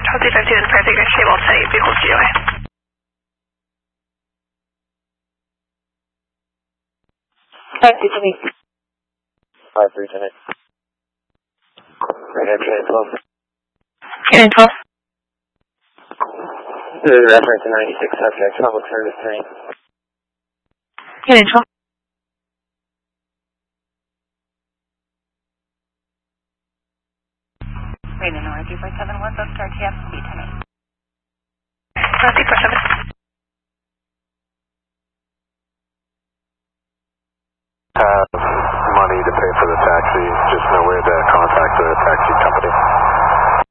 Chelsea 52 is perfect. Stable 10 vehicle COA. Taxi to me. 5310. Right here, Train 12. Train 12. This is reference to 96 subject, public service train. Train 12. Raiden North 2471, both start TF, speed 10. 447.